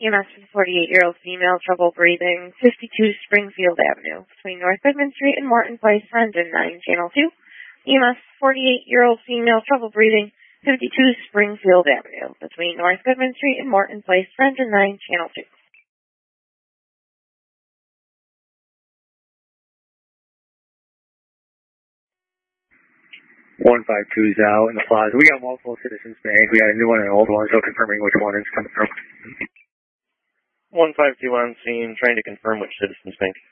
EMS for the 48-year-old female, trouble breathing, 52 Springfield Avenue, between North Goodman Street and Morton Place, Renton 9, Channel 2. EMS 48-year-old female, trouble breathing, 52 Springfield Avenue, between North Goodman Street and Morton Place, Renton 9, Channel 2. 152's out in the plaza. We got multiple Citizens Bank. We got a new one and an old one, so confirming which one it's coming from. 152 on scene, trying to confirm which Citizens Bank.